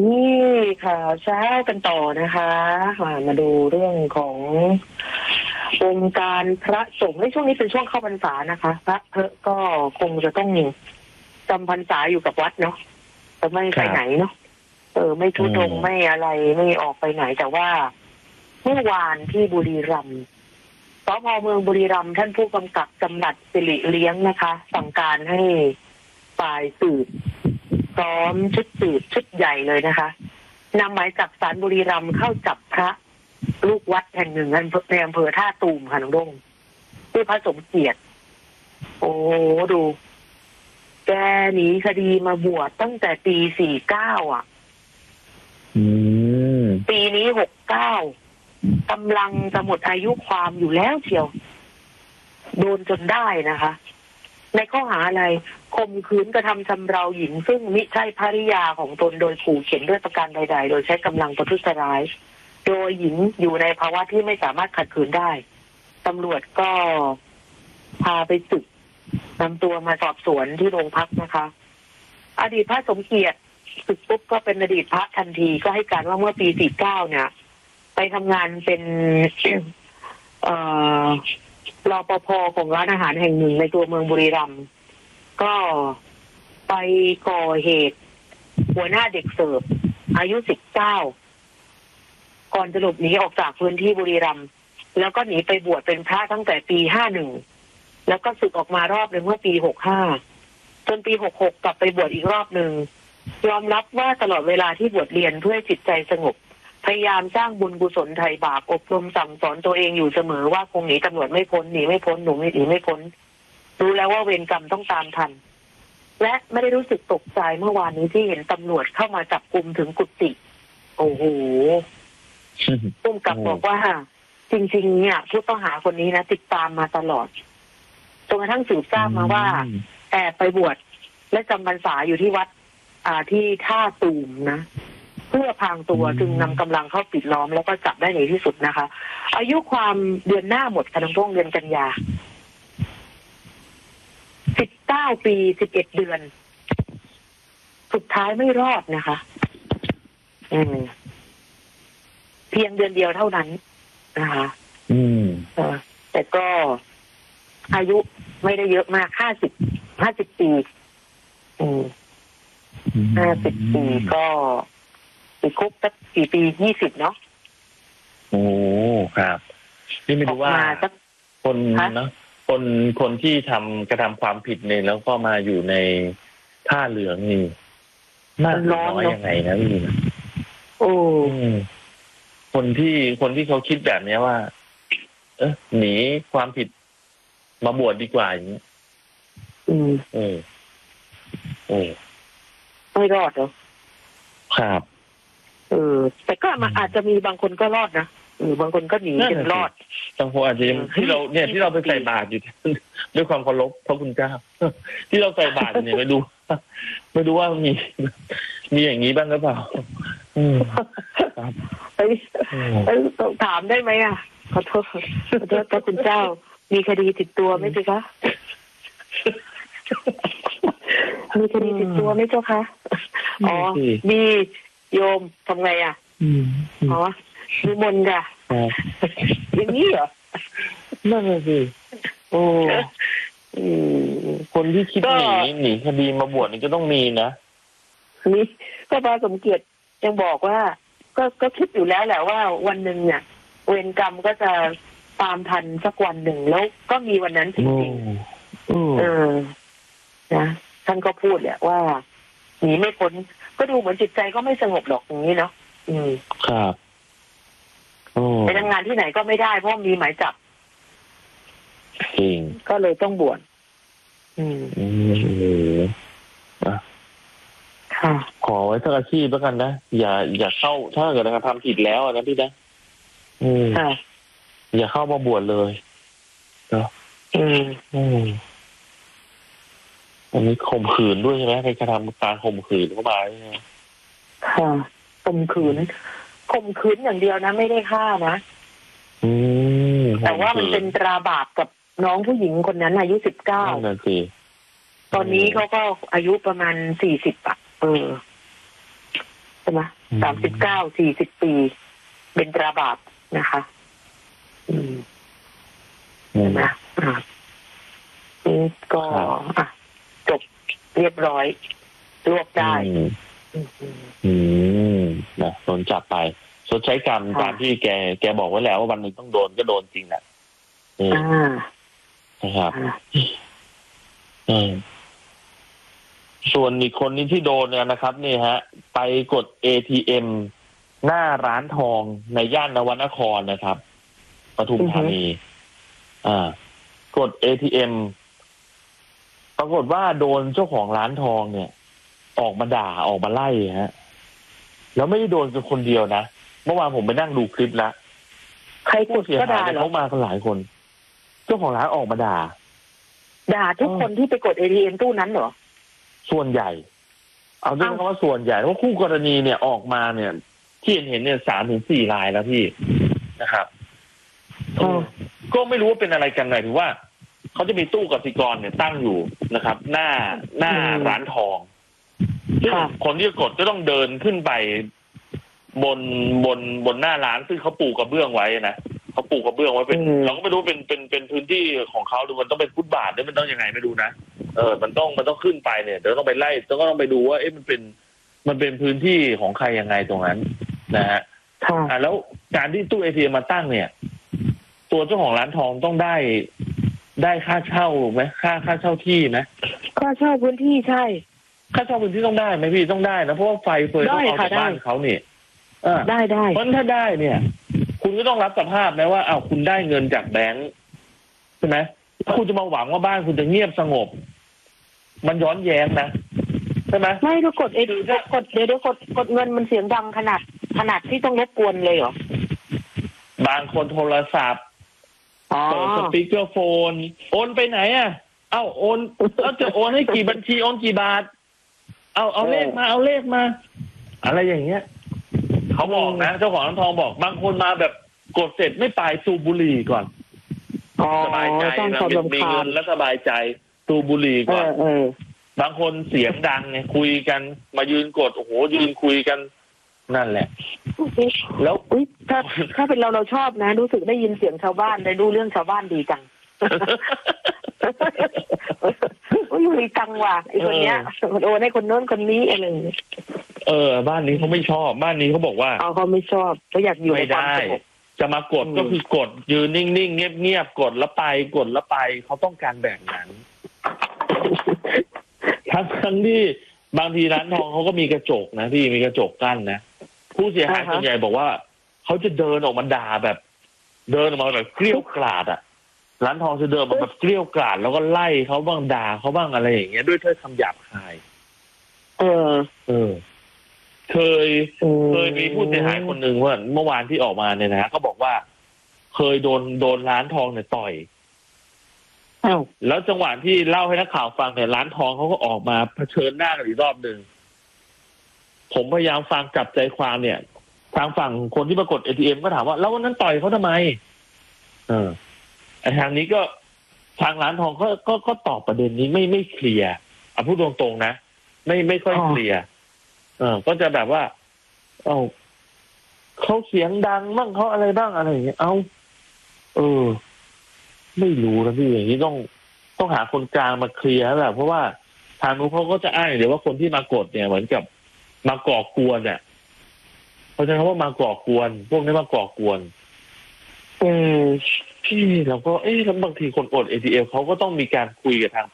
นี่ค่ะเช้ากันต่อนะคะมาดูเรื่องขององค์การพระสงฆ์ในช่วงนี้เป็นช่วงเข้าพรรษานะคะพระก็คงจะต้องจำพรรษาอยู่กับวัดเนาะจะไม่ไปไหนเนาะไม่ทุดงไม่อะไรไม่ออกไปไหนแต่ว่าเมื่อวานที่บุรีรัมย์สภ.เมืองบุรีรัมย์ท่านผู้กำกับจำหนัดสิริเลี้ยงนะคะสั่งการให้ฝ่ายสืบพร้อมชุดสืบชุดใหญ่เลยนะคะนำหมายจับศาลบุรีรัมย์เข้าจับพระลูกวัดแห่งหนึ่งในอำเภอท่าตูมค่ะน้องดงชื่อพระสมเกียรติโอ้ดูแกหนีคดีมาบวชตั้งแต่ปี49อ่ะปีนี้69กำลังจะหมดอายุความอยู่แล้วเชียวโดนจนได้นะคะในข้อหาอะไรข่มขืนกระทำชำเราหญิงซึ่งมิใช่ภริยาของตนโดยขู่เข็นด้วยประการใดๆโดยใช้กำลังประทุษร้ายโดยหญิงอยู่ในภาวะที่ไม่สามารถขัดขืนได้ตำรวจก็พาไปศึกนำตัวมาสอบสวนที่โรงพักนะคะอดีตพระสมเกียรติศึกปุ๊บก็เป็นอดีตพระทันทีก็ให้การว่าเมื่อปี49เนี่ยไปทำงานเป็นรปภ.ของร้านอาหารแห่งหนึ่งในตัวเมืองบุรีรัมย์ก็ไปก่อเหตุหัวหน้าเด็กเสิร์ฟอายุ19ก่อนจะหลบหนีออกจากพื้นที่บุรีรัมย์แล้วก็หนีไปบวชเป็นพระตั้งแต่ปี51แล้วก็สึกออกมารอบหนึ่งเมื่อปี65จนปี66กลับไปบวชอีกรอบหนึ่งยอมรับว่าตลอดเวลาที่บวชเรียนเพื่อจิตใจสงบพยายามสร้างบุญกุศลไถ่บาปอบรมสั่งสอนตัวเองอยู่เสมอว่าคงหนีตำรวจไม่พ้นหนีไม่พ้นหนูไม่หนีไม่พ้นรู้แล้วว่าเวรกรรมต้องตามทันและไม่ได้รู้สึกตกใจเมื่อวานนี้ที่เห็นตำรวจเข้ามาจับกุมถึงกุฏิโอ้โหผู้กำกับบอกว่าจริงๆเนี่ยผู้ต้องหาคนนี้นะติดตามมาตลอดจนกระทั่งสืบทราบมาว่าแอบไปบวชและจำพรรษาอยู่ที่วัดที่ท่าตูมนะเพื่อพรางตัวจึงนำกำลังเข้าปิดล้อมแล้วก็จับได้ในที่สุดนะคะอายุความเดือนหน้าหมดค่ะน้องพงษ์เดือนกันยา19 ปี11 เดือนสุดท้ายไม่รอดนะคะเพียงเดือนเดียวเท่านั้นนะคะแต่ก็อายุไม่ได้เยอะมาก50 ปี50 ปีก็ติดคุกสักกี่ปี20เนาะโอ้ครับนี่ไม่รู้ว่าคนนะคนที่กระทำความผิดเนี่ยแล้วก็มาอยู่ในผ้าเหลืองนี่มากน้อยยังไงนะพี่นะโอ้คนที่เขาคิดแบบนี้ว่าหนีความผิดมาบวชดีกว่าอย่างนี้ไม่รอดเหรอครับแต่ก็อาจจะมีบางคนก็รอดนะบางคนก็หนีจนรอดบางคนอาจจะที่เราไปใส่บาตรอยู่ด้วยความเคารพพระคุณเจ้าที่เราใส่บาตรเนี่ยไม่รู้ว่ามีอย่างนี้บ้างหรือเปล่าถามได้ไหมอ่ะขอโทษพระคุณเจ้ามีคดีติดตัวไหมจ๊ะคะมีคดีติดตัวไหมเจ้าคะอ๋อมีโยมทำไงอ่ะอ๋อมีมนต์ค่ะอย่างนี้เหรอนั่นสิโอ้คนที่คิดหนีคดีมาบวชนี่ก็ต้องมีนะนี่ก็พระสมเกียรติยังบอกว่าก็คิดอยู่แล้วแหละว่าวันหนึ่งเนี่ยเวรกรรมก็จะตามทันสักวันหนึ่งแล้วก็มีวันนั้นจริงๆนะท่านก็พูดแหละว่าหนีไม่พ้นก็ดูเหมือนจิตใจก็ไม่สงบหรอกอย่างนี้เนาะครับไปทำงานที่ไหนก็ไม่ได้เพราะมีหมายจับจริงก็เลยต้องบวชค่ะขอไว้สักอาชีพแล้วกันนะอย่าเข้าถ้าเกิดทำผิดแล้วนะพี่นะอย่าเข้ามาบวชเลยเนาะอันนี้ข่มขืนด้วยใช่ไหมเป็นการทำการข่มขืนเข้ามาใช่ไหมค่ะข่มขืนอย่างเดียวนะไม่ได้ฆ่านะแต่ว่ามันเป็นตราบาปกับน้องผู้หญิงคนนั้นอายุ19 นั่นสิตอนนี้เขาก็อายุประมาณ40อ่ะช่ไหม39 40 ปีเป็นตราบาปนะคะนะก็จบเรียบร้อยรวบได้นะโดนจับไปชดใช้กรรมตามที่แกบอกไว้แล้วว่าวันหนึ่งต้องโดนก็โดนจริงแหละนะครับส่วนอีกคนนี้ที่โดนเนี่ยนะครับนี่ฮะไปกด ATM หน้าร้านทองในย่านนวนครนะครับปทุมธานีกด ATM ปรากฏว่าโดนเจ้าของร้านทองเนี่ยออกมาด่าออกมาไล่ฮะแล้วไม่ได้โดนเป็นคนเดียวนะเมื่อวานผมไปนั่งดูคลิปแล้วใครกดก็ด่าเขามากันหลายคนเจ้าของร้านออกมาด่าทุกคนที่ไปกด ATM ตู้นั้นเหรอส่วนใหญ่เอาด้วยคำว่าส่วนใหญ่เพราะคู่กรณีเนี่ยออกมาเนี่ยที่เห็นเนี่ย3-4 รายแล้วพี่นะครับก็ไม่รู้ว่าเป็นอะไรกันหน่อยถือว่าเขาจะมีตู้กสิกรเนี่ยตั้งอยู่นะครับหน้าร้านทองซึ่งคนที่กดก็ต้องเดินขึ้นไปบนหน้าร้านซึ่งเขาปูกระเบื้องไว้นะเขาปูกระเบื้องไว้เป็นเราก็ไม่รู้เป็นพื้นที่ของเขาหรือมันต้องเป็นฟุตบาทหรือมันต้องยังไงไม่รู้นะมันต้องขึ้นไปเนี่ยเดี๋ยวต้องไปไล่ต้องไปดูว่ามันเป็นพื้นที่ของใครยังไงตรงนั้นนะฮะแล้วการที่ตู้ ATM มาตั้งเนี่ยตัวเจ้าของร้านทองต้องได้ค่าเช่าไหมค่าเช่าที่ไหมค่าเช่าพื้นที่ใช่ค่าเช่าพื้นที่ต้องได้ไหมพี่ต้องได้นะเพราะว่าไฟเฟยต้องเอาจากบ้านเขาเนี่ยได้เพราะถ้าได้เนี่ยคุณก็ต้องรับสภาพนะว่าคุณได้เงินจากแบงค์ใช่ไหมคุณจะมาหวังว่าบ้านคุณจะเงียบสงบมันย้อนแย้งนะใช่ไหมไม่ก็กดเดี๋ยวกดเงินมันเสียงดังขนาดที่ต้องรบกวนเลยเหรอบางคนโทรศัพท์เปิดสปีกเกอร์โฟนโอนไปไหนโอนแล้วจะโอนให้กี่บัญชีโอนกี่บาทเอาเลขมาอะไรอย่างเงี้ยเขาบอกนะเจ้าของร้านทองบอกบางคนมาแบบกดเสร็จไม่ไปสูบบุหรี่ก่อนสบายใจมีเงินแล้วสบายใจสูบบุหรี่ก่อนบางคนเสียงดังเนี่ยคุยกันมายืนกดโอ้โหยืนคุยกันนั่นแหละแล้วถ้าเป็นเราชอบนะรู้สึกได้ยินเสียงชาวบ้านได้ดูเรื่องชาวบ้านดีจังมีตังว่ะไอ้คนเนี้ยโอนให้คนโน้นคนนี้อะไรบ้านนี้เขาไม่ชอบบ้านนี้เขาบอกว่าเขาไม่ชอบเขาอยากอยู่ไม่ได้จะมากดก็คือกดยืนนิ่งๆเงียบๆกดแล้วไปเขาต้องการแบบนั้นทั้งที่บางทีร้านทองเขาก็มีกระจกนะพี่มีกระจกกั้นนะผู้เสียหายส่วนใหญ่บอกว่าเขาจะเดินออกมาด่าแบบเดินออกมาแบบเกลี้ยวกล่อมร้านทองจะเดินมาแบบเกลี้ยวกล่อมแล้วก็ไล่เขาบ้างด่าเขาบ้างอะไรอย่างเงี้ยด้วยถ้อยคำหยาบคายเคยมีผู้เสียหายคนหนึ่งว่าเมื่อวานที่ออกมาเนี่ยนะเขาบอกว่าเคยโดนร้านทองเนี่ยต่อยแล้วจังหวะที่เล่าให้นักข่าวฟังเนี่ยร้านทองเขาก็ออกมาเผชิญหน้ากันอีกรอบหนึ่งผมพยายามฟังจับใจความเนี่ยทางฝั่งคนที่มากด ATM ก็ถามว่าแล้ววันนั้นต่อยเขาทำไมทางนี้ก็ทางร้านทองก็ตอบประเด็นนี้ไม่เคลียร์พูดตรงๆนะไม่ค่อยเคลียร์ก็จะแบบว่าเขาเสียงดังบ้างเขาอะไรบ้างอะไรอย่างเงี้ยไม่รู้นะพี่อย่างนี้ต้องหาคนกลางมาเคลียร์แหละเพราะว่าทางนู้นเขาก็จะอ้างเดี๋ยวว่าคนที่มากดเนี่ยเหมือนกับมาก่อกวนเนี่ยเขาจะคำว่ามาก่อกวนพวกนี้มาก่อกวนพี่เราก็แล้วบางทีคนกด ATM เขาก็ต้องมีการคุยกับทาง